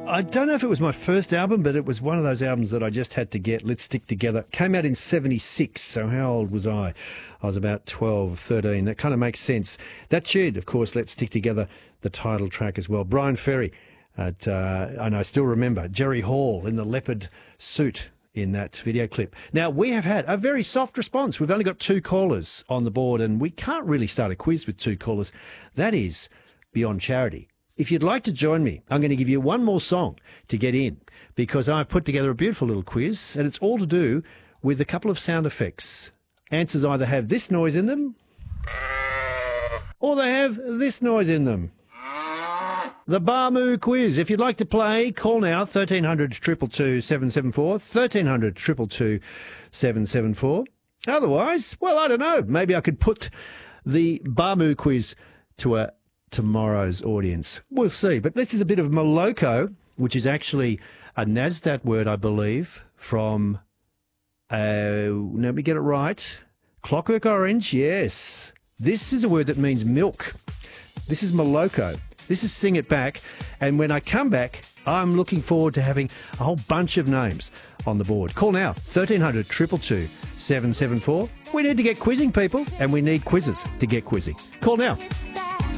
I don't know if it was my first album, but it was one of those albums that I just had to get. Let's Stick Together. Came out in 76, so how old was I? I was about 12, 13. That kind of makes sense. That tune, of course, Let's Stick Together, the title track as well. Brian Ferry, and I still remember Jerry Hall in the leopard suit in that video clip. Now, we have had a very soft response. We've only got 2 callers on the board, and we can't really start a quiz with 2 callers. That is beyond charity. If you'd like to join me, I'm going to give you one more song to get in, because I've put together a beautiful little quiz, and it's all to do with a couple of sound effects. Answers either have this noise in them, or they have this noise in them. The Barmoo quiz. If you'd like to play, call now, 1300 222 774, 1300 222 774. Otherwise, well, I don't know. Maybe I could put the Barmoo quiz to tomorrow's audience. We'll see. But this is a bit of Moloko, which is actually a NASDAQ word, I believe, from, let me get it right, Clockwork Orange, yes. This is a word that means milk. This is Moloko. This is Sing It Back. And when I come back, I'm looking forward to having a whole bunch of names on the board. Call now, 1300 222 774. We need to get quizzing, people, and we need quizzes to get quizzing. Call now.